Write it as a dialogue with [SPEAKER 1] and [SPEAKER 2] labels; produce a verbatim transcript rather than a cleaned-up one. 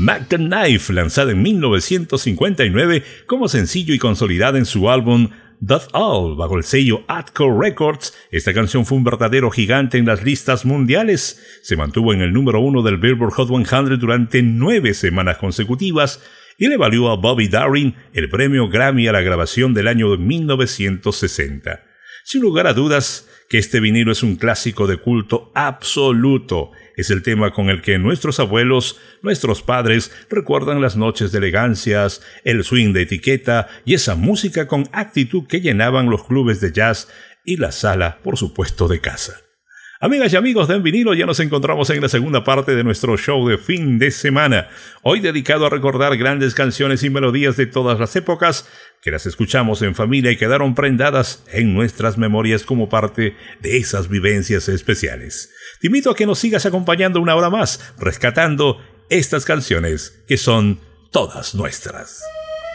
[SPEAKER 1] Mac the Knife, lanzada en mil novecientos cincuenta y nueve como sencillo y consolidada en su álbum That's All, bajo el sello Atco Records. Esta canción fue un verdadero gigante en las listas mundiales. Se mantuvo en el número uno del Billboard Hot cien durante nueve semanas consecutivas y le valió a Bobby Darin el premio Grammy a la grabación del año mil novecientos sesenta. Sin lugar a dudas que este vinilo es un clásico de culto absoluto. Es el tema con el que nuestros abuelos, nuestros padres, recuerdan las noches de elegancias, el swing de etiqueta y esa música con actitud que llenaban los clubes de jazz y la sala, por supuesto, de casa. Amigas y amigos de En Vinilo, ya nos encontramos en la segunda parte de nuestro show de fin de semana, hoy dedicado a recordar grandes canciones y melodías de todas las épocas que las escuchamos en familia y quedaron prendadas en nuestras memorias como parte de esas vivencias especiales. Te invito a que nos sigas acompañando una hora más, rescatando estas canciones que son todas nuestras.